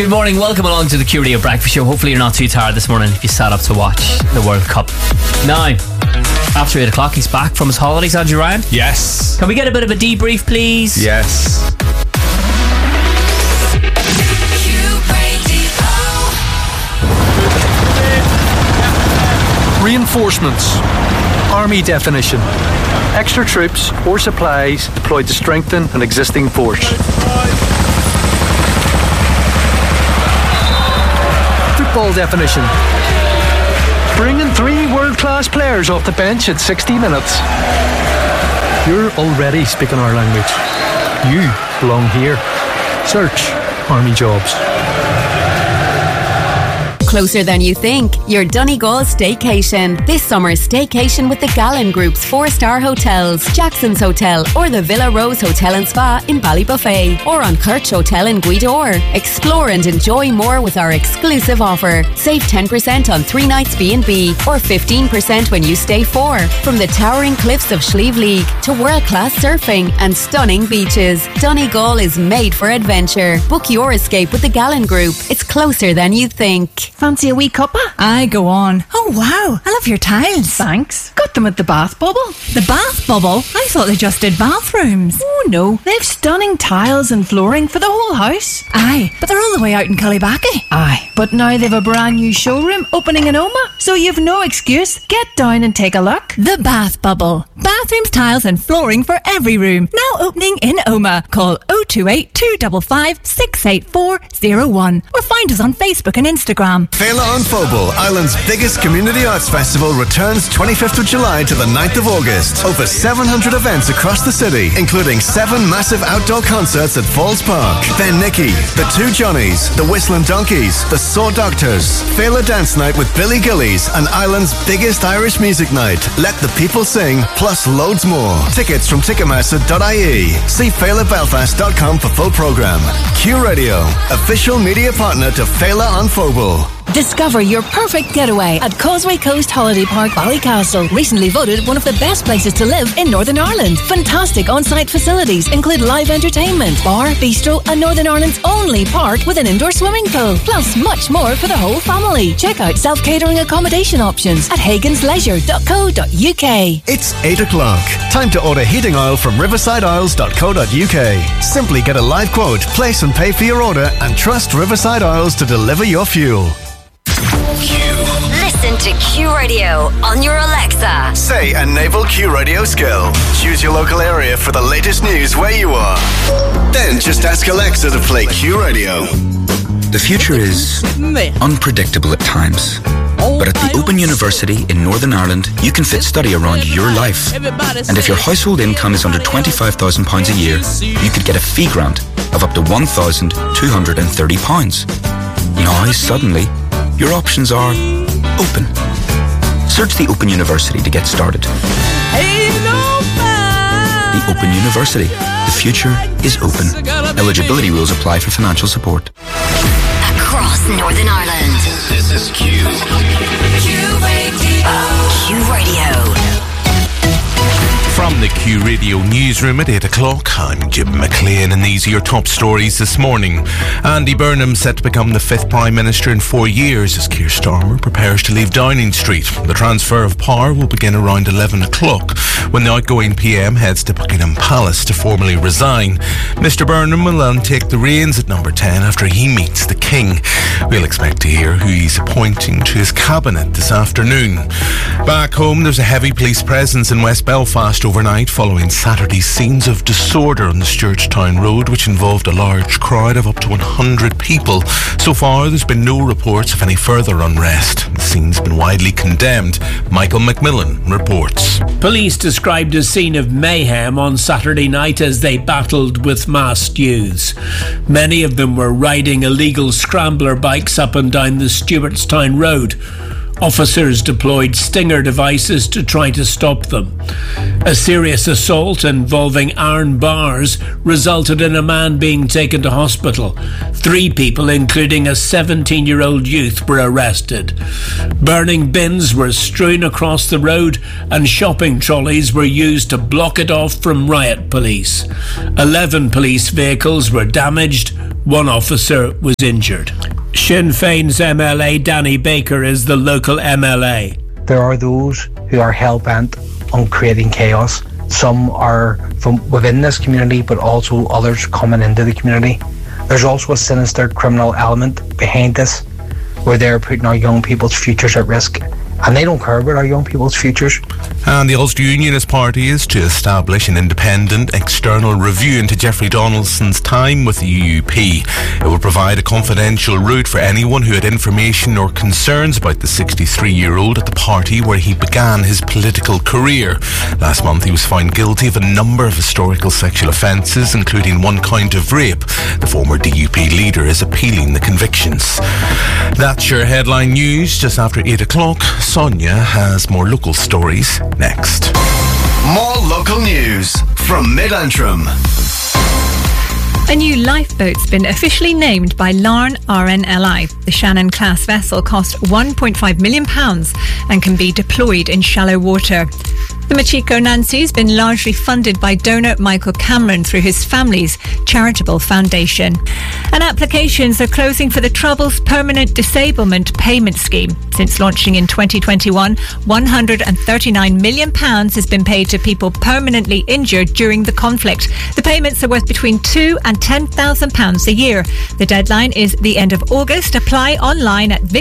Good morning, welcome along to the Q Radio Breakfast Show. Hopefully you're not too tired this morning if you sat up to watch the World Cup. Now, after 8 o'clock, he's back from his holidays, Andrew Ryan. Yes. Can we get a bit of a debrief, please? Yes. Reinforcements. Army definition. Extra troops or supplies deployed to strengthen an existing force. Football definition. Bringing 3 world-class players off the bench at 60 minutes. You're already speaking our language. You belong here. Search Army Jobs. Closer than you think. Your Donegal staycation. This summer, staycation with the Gallen Group's 4-star hotels, Jackson's Hotel, or the Villa Rose Hotel and Spa in Ballybuffet, or on Kirch Hotel in Guidor. Explore and enjoy more with our exclusive offer. Save 10% on 3 nights B&B, or 15% when you stay 4. From the towering cliffs of Slieve League to world-class surfing and stunning beaches, Donegal is made for adventure. Book your escape with the Gallen Group. It's closer than you think. Fancy a wee cuppa? Aye, go on. Oh wow, I love your tiles. Thanks. Got them at the Bath Bubble. The Bath Bubble? I thought they just did bathrooms. Oh no, they've stunning tiles and flooring for the whole house. Aye, but they're all the way out in Cullybackey. Aye, but now they've a brand new showroom opening in Oma, so you've no excuse. Get down and take a look. The Bath Bubble. Bathrooms, tiles and flooring for every room. Now opening in Oma. Call 028 255 68401 or find us on Facebook and Instagram. Féile an Phobal, Ireland's biggest community arts festival, returns 25th of July to the 9th of August. Over 700 events across the city, including 7 massive outdoor concerts at Falls Park. Ben Nicky, The Two Johnnies, The Whistling Donkeys, The Saw Doctors, Féile Dance Night with Billy Gillies, and Ireland's biggest Irish music night. Let the people sing, plus loads more. Tickets from Ticketmaster.ie. See FéileBelfast.com for full programme. Q Radio, official media partner to Féile an Phobal. Discover your perfect getaway at Causeway Coast Holiday Park, Ballycastle. Recently voted one of the best places to live in Northern Ireland. Fantastic on-site facilities include live entertainment, bar, bistro, and Northern Ireland's only park with an indoor swimming pool. Plus much more for the whole family. Check out self-catering accommodation options at hagensleisure.co.uk. It's 8 o'clock. Time to order heating oil from riversideoils.co.uk. Simply get a live quote, place and pay for your order, and trust Riverside Oils to deliver your fuel. Listen to Q Radio on your Alexa. Say enable Q Radio skill. Choose your local area for the latest news where you are. Then just ask Alexa to play Q Radio. The future is unpredictable at times. But at the Open University in Northern Ireland, you can fit study around your life. And if your household income is under £25,000 a year, you could get a fee grant of up to £1,230. Now, suddenly, your options are open. Search the Open University to get started. The Open University. The future is open. Eligibility rules apply for financial support. Across Northern Ireland. This is Q. Q Radio. Q Radio. From the Q Radio newsroom at 8 o'clock, I'm Jim McLean, and these are your top stories this morning. Andy Burnham set to become the 5th Prime Minister in 4 years as Keir Starmer prepares to leave Downing Street. The transfer of power will begin around 11 o'clock when the outgoing PM heads to Buckingham Palace to formally resign. Mr Burnham will then take the reins at number 10 after he meets the King. We'll expect to hear who he's appointing to his cabinet this afternoon. Back home, there's a heavy police presence in West Belfast overnight following Saturday's scenes of disorder on the Stewartstown Road, which involved a large crowd of up to 100 people. So far, there's been no reports of any further unrest. The scene's been widely condemned. Michael McMillan reports. Police described a scene of mayhem on Saturday night as they battled with masked youths. Many of them were riding illegal scrambler bikes up and down the Stewartstown Road. Officers deployed stinger devices to try to stop them. A serious assault involving iron bars resulted in a man being taken to hospital. 3 people, including a 17-year-old youth, were arrested. Burning bins were strewn across the road and shopping trolleys were used to block it off from riot police. 11 police vehicles were damaged. One officer was injured. Sinn Féin's MLA Danny Baker is the local MLA. There are those who are hell-bent on creating chaos. Some are from within this community, but also others coming into the community. There's also a sinister criminal element behind this, where they're putting our young people's futures at risk. And they don't care about our young people's futures. And the Ulster Unionist Party is to establish an independent external review into Jeffrey Donaldson's time with the UUP. It will provide a confidential route for anyone who had information or concerns about the 63-year-old at the party where he began his political career. Last month he was found guilty of a number of historical sexual offences, including one count of rape. The former DUP leader is appealing the convictions. That's your headline news just after 8 o'clock. Sonia has more local stories next. More local news from Mid-Antrim. A new lifeboat's been officially named by Larne RNLI. The Shannon-class vessel cost £1.5 million and can be deployed in shallow water. The Machiko Nancy has been largely funded by donor Michael Cameron through his family's charitable foundation. And applications are closing for the Trouble's Permanent Disablement Payment Scheme. Since launching in 2021, £139 million has been paid to people permanently injured during the conflict. The payments are worth between £2,000 and £10,000 a year. The deadline is the end of August. Apply online at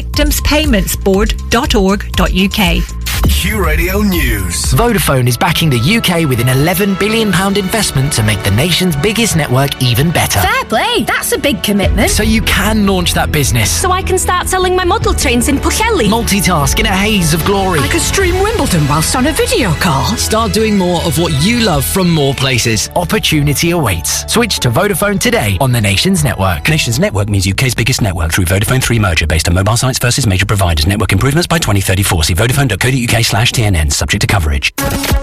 victimspaymentsboard.org.uk. Q Radio News. Vodafone is backing the UK with an £11 billion investment to make the nation's biggest network even better. Fair play, that's a big commitment. So you can launch that business. So I can start selling my model trains in Pwllheli. Multitask in a haze of glory. I could stream Wimbledon whilst on a video call. Start doing more of what you love from more places. Opportunity awaits. Switch to Vodafone today on the nation's network. Nation's network means UK's biggest network through Vodafone 3 merger based on mobile sites versus major providers. Network improvements by 2034. See vodafone.co.uk/TNN, subject to coverage.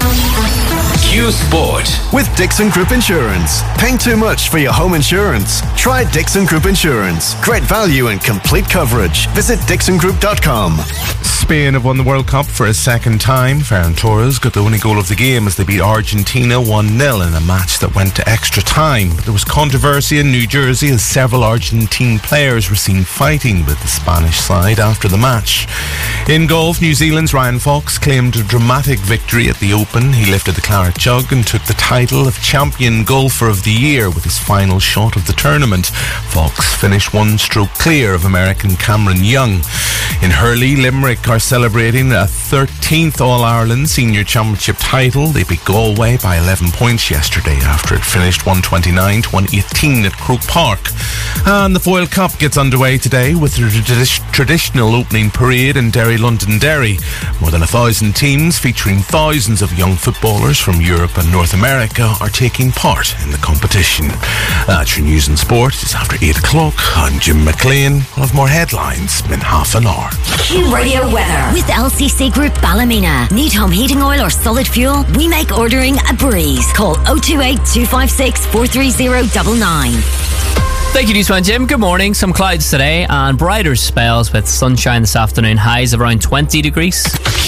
Q Sport with Dixon Group Insurance. Paying too much for your home insurance? Try Dixon Group Insurance. Great value and complete coverage. Visit dixongroup.com. Spain have won the World Cup for a second time. Ferran Torres got the only goal of the game as they beat Argentina 1-0 in a match that went to extra time. But there was controversy in New Jersey as several Argentine players were seen fighting with the Spanish side after the match. In golf, New Zealand's Ryan Fox claimed a dramatic victory at the Open. He lifted the claret jug and took the title of Champion Golfer of the Year with his final shot of the tournament. Fox finished one stroke clear of American Cameron Young. In hurley, Limerick are celebrating a 13th All-Ireland Senior Championship title. They beat Galway by 11 points yesterday after it finished 129-118 at Croke Park. And the Foyle Cup gets underway today with the traditional opening parade in Derry, Londonderry. More than 1,000 teams featuring thousands of young footballers from Europe and North America are taking part in the competition. That's your news and sport. It's after 8 o'clock. I'm Jim McLean. We'll have more headlines in half an hour. Q Radio weather with LCC Group Ballymena. Need home heating oil or solid fuel? We make ordering a breeze. Call 028 256 43099. Thank you, Newsman Jim. Good morning. Some clouds today and brighter spells with sunshine this afternoon. Highs of around 20 degrees.